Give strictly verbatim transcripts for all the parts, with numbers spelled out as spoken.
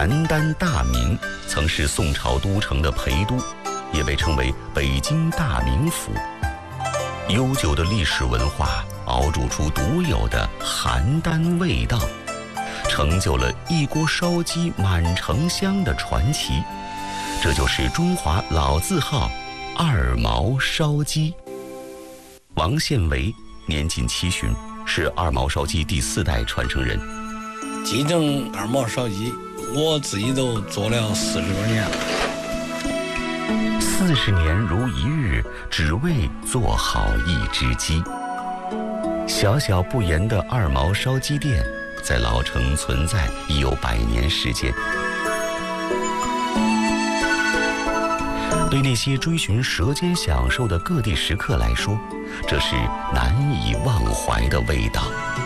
邯郸大名曾是宋朝都城的陪都，也被称为北京大名府。悠久的历史文化熬煮出独有的邯郸味道，成就了一锅烧鸡满城香的传奇。这就是中华老字号二毛烧鸡。王献维年仅七旬，是二毛烧鸡第四代传承人。 鸡正二毛烧鸡，我自己都做了四十多年了。 四十年如一日，只为做好一只鸡。小小不言的二毛烧鸡店，在老城存在已有百年时间。对那些追寻舌尖享受的各地食客来说，这是难以忘怀的味道。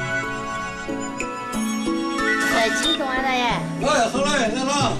哎，鸡中啊，大爷！ 哎，好嘞，来了。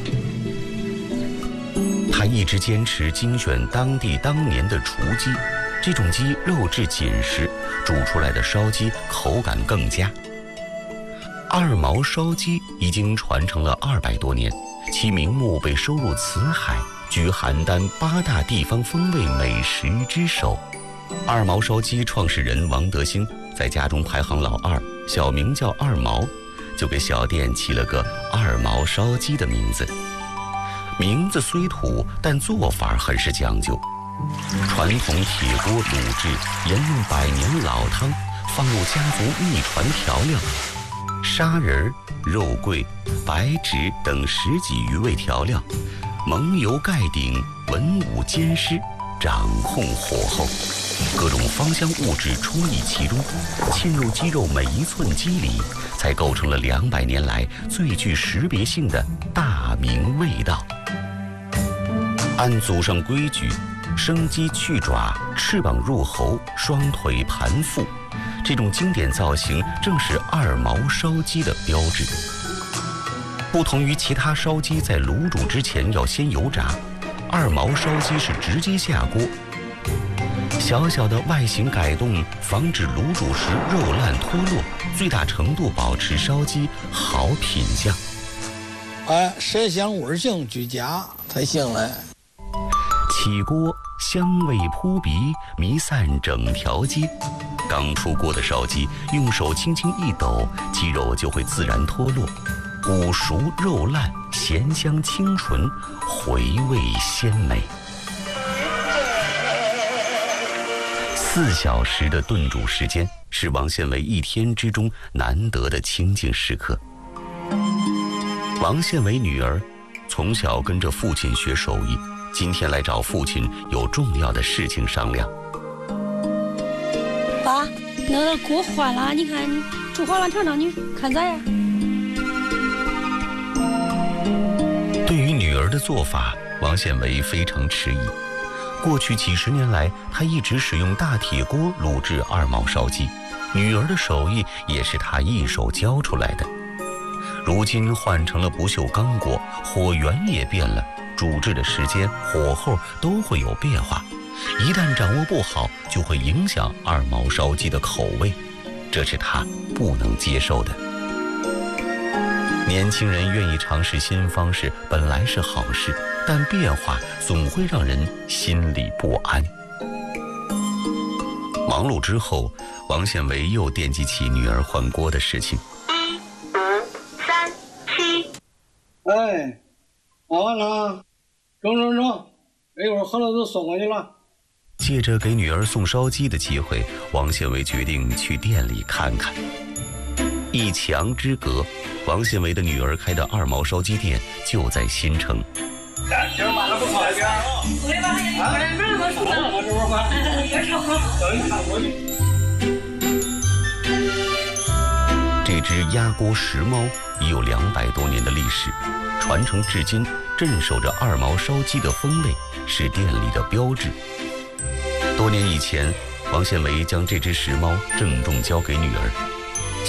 他一直坚持精选当地当年的雏鸡，这种鸡肉质紧实，煮出来的烧鸡口感更佳。二毛烧鸡已经传承了二百多年，其名目被收入《辞海》，居邯郸八大地方风味美食之首。二毛烧鸡创始人王德兴在家中排行老二，小名叫二毛，就给小店起了个二毛烧鸡的名字。名字虽土，但做法很是讲究。传统铁锅卤制，沿用百年老汤，放入家族秘传调料，砂仁、肉桂、白芷等十几余味调料，蒙油盖顶，文武兼施，掌控火候，各种芳香物质充溢其中，沁入鸡肉每一寸肌里，才构成了两百年来最具识别性的大名味道。按祖上规矩，生鸡去爪，翅膀入喉，双腿盘腹，这种经典造型正是二毛烧鸡的标志。不同于其他烧鸡在卤煮之前要先油炸，二毛烧鸡是直接下锅。小小的外形改动，防止卤煮时肉烂脱落，最大程度保持烧鸡好品相。 哎，色香味性俱佳才行嘞。 起锅，香味扑鼻，弥散整条街。刚出锅的烧鸡，用手轻轻一抖，鸡肉就会自然脱落，骨熟肉烂，咸香清纯，回味鲜美。四小时的炖煮时间，是王献维一天之中难得的清静时刻。王献维女儿从小跟着父亲学手艺，今天来找父亲有重要的事情商量。 爸，那个锅坏了，你看煮好了尝尝，你看咋样？ 对于女儿的做法，王献维非常迟疑。过去几十年来，他一直使用大铁锅卤制二毛烧鸡，女儿的手艺也是他一手教出来的。如今换成了不锈钢锅，火源也变了，煮制的时间、火候都会有变化，一旦掌握不好，就会影响二毛烧鸡的口味，这是他不能接受的。年轻人愿意尝试新方式本来是好事，但变化总会让人心里不安。忙碌之后，王献维又惦记起女儿换锅的事情。 一五三七。 哎，忙完了，中中中，一会儿喝了都送过去了。 借着给女儿送烧鸡的机会，王献维决定去店里看看。一墙之隔，王献维的女儿开的二毛烧鸡店就在新城。 今儿买了不错点啊！ 会吧？啊，没那么熟。 我这会儿快， 也差不多。 等一看我去。这只鸭锅石猫已有两百多年的历史，传承至今，镇守着二毛烧鸡的风味，是店里的标志。多年以前，王献维将这只石猫郑重交给女儿，